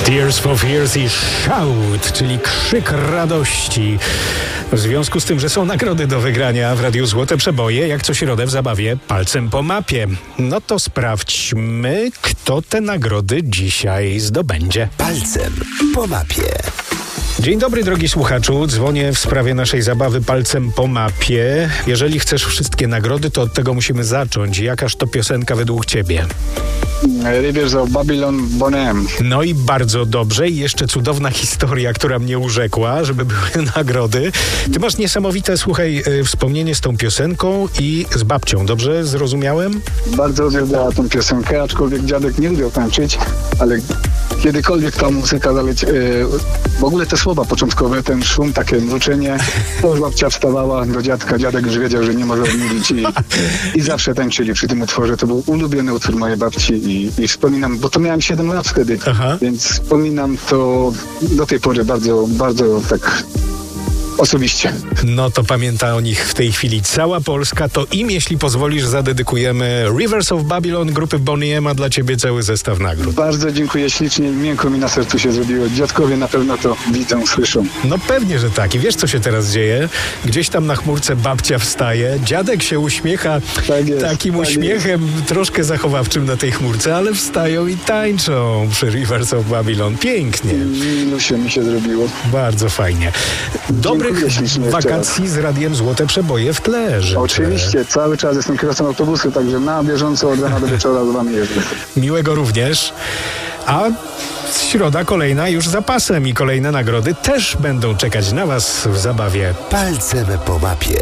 Tears for Fears i Shout, czyli krzyk radości. W związku z tym, że są nagrody do wygrania w Radiu Złote Przeboje, jak co środę w zabawie Palcem po mapie. No to sprawdźmy, kto te nagrody dzisiaj zdobędzie. Palcem po mapie. Dzień dobry, drogi słuchaczu. Dzwonię w sprawie naszej zabawy Palcem po mapie. Jeżeli chcesz wszystkie nagrody, to od tego musimy zacząć. Jakaż to piosenka według ciebie? Rivers of Babylon, Bonnie M. No i bardzo dobrze. I jeszcze cudowna historia, która mnie urzekła, żeby były nagrody. Ty masz niesamowite, słuchaj, wspomnienie z tą piosenką i z babcią. Dobrze zrozumiałem? Bardzo uwielbiała tą piosenkę, aczkolwiek dziadek nie lubił tańczyć, ale kiedykolwiek ta muzyka w ogóle te słowa początkowe, ten szum, takie mruczenie, to już babcia wstawała do dziadka, dziadek już wiedział, że nie może odmówić i zawsze tańczyli przy tym utworze. To był ulubiony utwór mojej babci i wspominam, bo to miałem 7 lat wtedy, więc wspominam to do tej pory bardzo, bardzo tak osobiście. No to pamięta o nich w tej chwili cała Polska. To im, jeśli pozwolisz, zadedykujemy Rivers of Babylon grupy Bonnie M, a dla ciebie cały zestaw nagród. Bardzo dziękuję ślicznie, miękko mi na sercu się zrobiło. Dziadkowie na pewno to widzą, słyszą. No pewnie, że tak. I wiesz, co się teraz dzieje? Gdzieś tam na chmurce babcia wstaje, dziadek się uśmiecha takim uśmiechem troszkę zachowawczym na tej chmurce, ale wstają i tańczą przy Rivers of Babylon. Pięknie. Milusie mi się zrobiło. Bardzo fajnie. Dobrych wakacji z Radiem Złote Przeboje w tle. Oczywiście, cały czas jestem kierowcą autobusu, także na bieżąco od rana do wieczora z wami jeżdżę. Miłego również. A środa kolejna już za pasem i kolejne nagrody też będą czekać na was w zabawie Palcem po mapie.